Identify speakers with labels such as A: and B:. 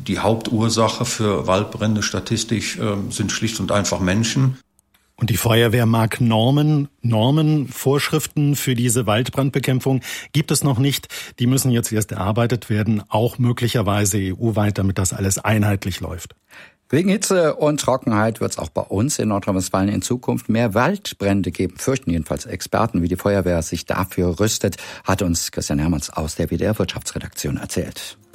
A: Die Hauptursache für Waldbrände statistisch sind schlicht und einfach Menschen.
B: Und die Feuerwehr mag Normen, Vorschriften für diese Waldbrandbekämpfung gibt es noch nicht. Die müssen jetzt erst erarbeitet werden, auch möglicherweise EU-weit, damit das alles einheitlich läuft.
C: Wegen Hitze und Trockenheit wird es auch bei uns in Nordrhein-Westfalen in Zukunft mehr Waldbrände geben. Fürchten jedenfalls Experten, wie die Feuerwehr sich dafür rüstet, hat uns Christian Hermanns aus der WDR Wirtschaftsredaktion erzählt.